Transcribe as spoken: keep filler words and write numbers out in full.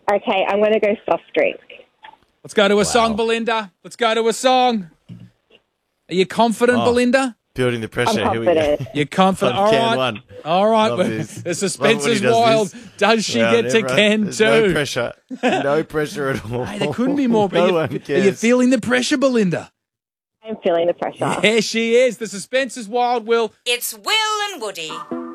Okay, I'm going to go soft drink. Let's go to a song, Belinda. Let's go to a song. Are you confident, Oh. Belinda? Building the pressure. I'm Here we go. confident. You're confident. On All can right. one. All right. Love this. The Love suspense when he is does wild. this. Does she Round get to everyone. Ken There's too? no pressure. No pressure at all. Hey, there couldn't be more. But No are, you, one are you cares. feeling the pressure, Belinda? I'm feeling the pressure. There she is. The suspense is wild, Will. It's Will and Woody.